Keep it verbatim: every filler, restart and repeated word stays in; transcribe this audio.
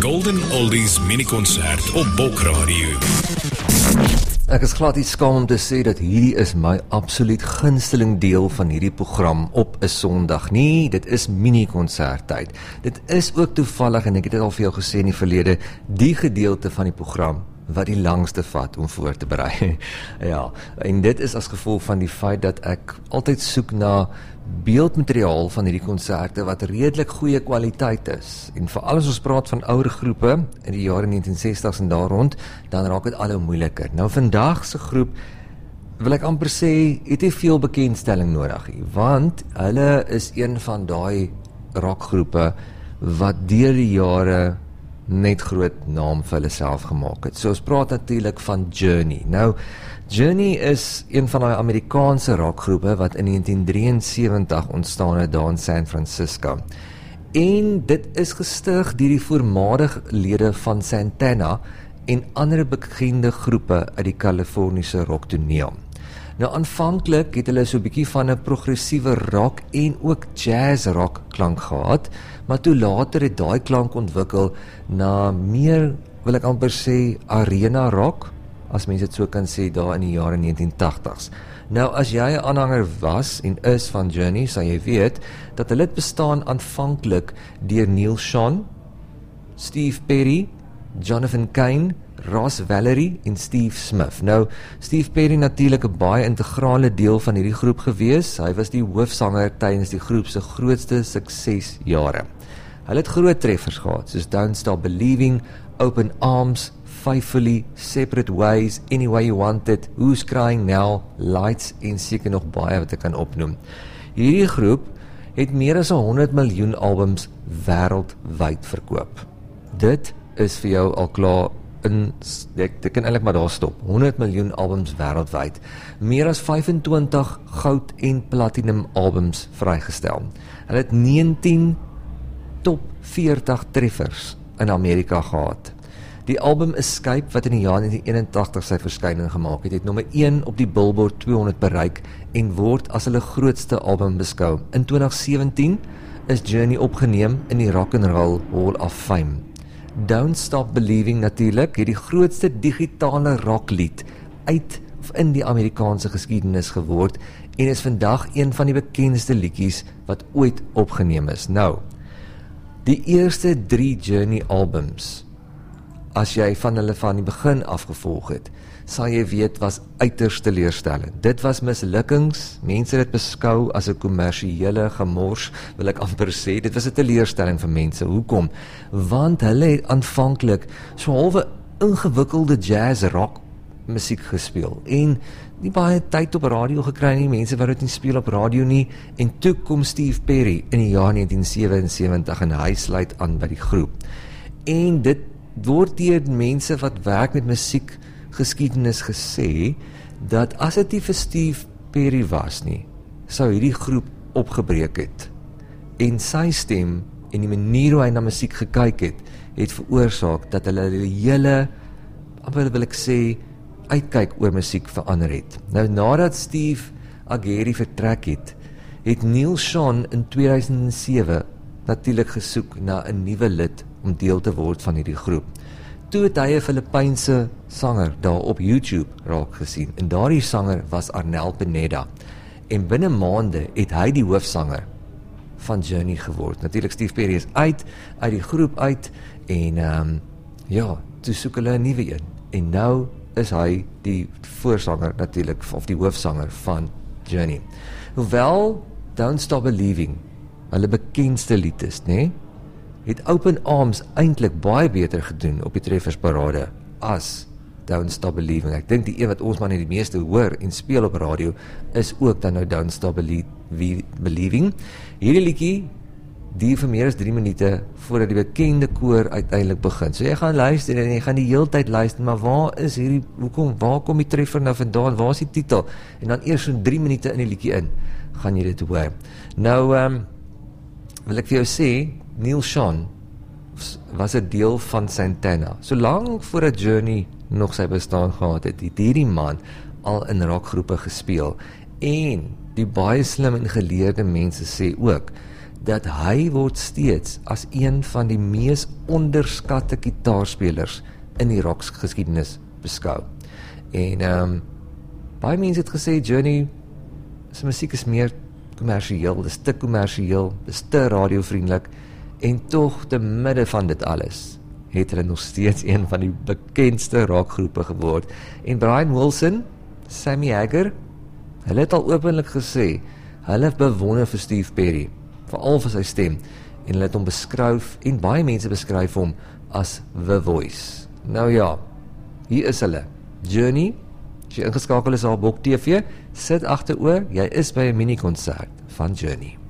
Golden Oldies mini-konsert op Bokradio. Ek is glad nie skaam om te sê dat hierdie is my absoluut gunsteling deel van hierdie program op 'n Sondag. Nee, dit is mini-konserttyd. Dit is ook toevallig, en ek het dit al vir jou gesê in die verlede, die gedeelte van die program wat die langste vat om voor te berei. Ja, en dit is as gevolg van die feit dat ek altyd soek na beeldmateriaal van hierdie konserte wat redelik goeie kwaliteit is. En veral as ons praat van ouer groepe in die jare negentien sestig's en daar rond, dan raak dit al hoe moeiliker. Nou vandag se groep, wil ek amper sê, het nie veel bekendstelling nodig nie, want hulle is een van daai rockgroepe wat deur die jare net groot naam vir hulle self gemaak het. So ons praat natuurlik van Journey. Nou, Journey is een van die Amerikaanse rockgroepe wat in negentien drieënsewentig ontstaan het daar in San Francisco. En dit is gestig deur die voormalige lede van Santana en ander bekende groepe uit die Californiese rocktoneel. Nou aanvanklik het hulle so 'n bietjie van 'n progressiewe rock en ook jazz rock klank gehad, maar toe later het daai klank ontwikkel na meer, wil ek amper sê, arena rock, as mens dit so kan sê, daar in die jare negentien tagtig's. Nou as jy 'n aanhanger was en is van Journey, sal jy weet dat hulle bestaan aanvanklik deur Neil Schon, Steve Perry, Jonathan Cain, Ross Valerie en Steve Smith. Nou, Steve Perry natuurlik 'n baie integrale deel van hierdie groep gewees. Hy was die hoofsanger tydens die groep se grootste suksesjare. Hulle het groot treffers gehad, soos Don't Stop Believing, Open Arms, Faithfully, Separate Ways, Any Way You Want It, Who's Crying Now, Lights en seker nog baie wat ek kan opnoem. Hierdie groep het meer as honderd miljoen albums wêreldwyd verkoop. Dit is vir jou al klaar in, ek, ek kan eintlik maar daar stop, honderd miljoen albums wêreldwyd, meer as vyfentwintig goud en platinum albums vrygestel. Hulle het negentien top veertig treffers in Amerika gehad. Die album Escape, wat in die jaar negentien eenentagtig sy verskyning gemaak het, het nommer een op die Billboard tweehonderd bereik en word as hulle grootste album beskou. In twintig sewentien is Journey opgeneem in die Rock and Roll Hall of Fame. Don't Stop Believing natuurlik, het die grootste digitale rocklied uit of in die Amerikaanse geskiedenis geword en is vandag een van die bekendste liedjies wat ooit opgeneem is. Nou, die eerste drie Journey albums, as jy van hulle van die begin afgevolg het, sal jy weet was uiters teleurstellend. Dit was mislukkings, mense het dit beskou as 'n kommersiële gemors, wil ek amper sê. Dit was 'n teleurstelling vir mense. Hoekom? Want hulle het aanvanklik so halwe ingewikkelde jazz rock musiek gespeel en nie baie tyd op radio gekry nie, mense wou dit nie speel op radio nie, en toe kom Steve Perry in die jaar negentien sewensewentig en hy sluit aan by die groep. En dit word deur mense wat werk met musiek geskiedenis gesê, dat as dit nie vir Steve Perry was nie, sou hierdie groep opgebreek het. En sy stem en die manier hoe hy na musiek gekyk het, het veroorsaak dat hulle die hele, amper wil ek sê, uitkyk oor musiek verander het. Nou nadat Steve Aguirre vertrek het, het Neil Schon in tweeduisend sewe natuurlik gesoek na 'n nuwe lid om deel te word van hierdie groep. Toe het hy 'n Filipynse sanger daar op YouTube raak gesien, en daardie sanger was Arnel Pineda, en binne maande het hy die hoofsanger van Journey geword. Natuurlik Steve Perry is uit, uit die groep uit, en um, ja, toe soek hulle 'n nuwe een, en nou is hy die voorsanger natuurlik, of die hoofsanger van Journey. Hoewel Don't Stop Believing hulle bekendste lied is, nee, het Open Arms eintlik baie beter gedoen op die treffersparade as Don't Stop Believing. Ek dink die een wat ons maar net die meeste hoor en speel op radio is ook dan nou Don't Stop Believing. Hierdie liedjie duur vir meer as drie minute voordat die bekende koor uiteindelik begin. So jy gaan luister en jy gaan die hele tyd luister, maar waar is hierdie, hoekom, waar kom die treffer nou vandaan, waar is die titel? En dan eers so drie minute in die liedjie in, gaan jy dit hoor. Nou, um, wil ek vir jou sê, Neil Schon was 'n deel van Santana. So lank voordat Journey nog sy bestaan gehad het, het hierdie man al in rockgroepe gespeel. En die baie slim en geleerde mense sê ook dat hy word steeds as een van die mees onderskatte gitaarspelers in die rockgeskiedenis beskou. En um, baie mense het gesê Journey se musiek is meer kommersieel, dis te kommersieel, dis te radiovriendelik, en tog te midde van dit alles het hulle nog steeds een van die bekendste rockgroepe geword. En Brian Wilson, Sammy Hagar, hulle het al openlik gesê, hulle bewonder vir Steve Perry, veral vir sy stem, en hulle het hom beskryf, en baie mense beskryf hom as The Voice. Nou ja, hier is hulle, Journey. As jy ingeskakel is op Bok T V, sit agteroor, jy is by 'n mini-konsert van Journey.